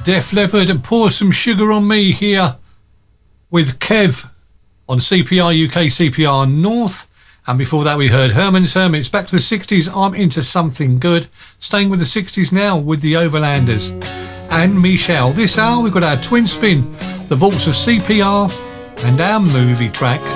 Def Leppard and Pour Some Sugar on Me here with Kev on CPR UK, CPR North. And before that we heard Herman's Hermits. Back to the 60s, I'm Into Something Good. Staying with the 60s now with the Overlanders and Michelle. This hour we've got our twin spin, the vaults of CPR and our movie track.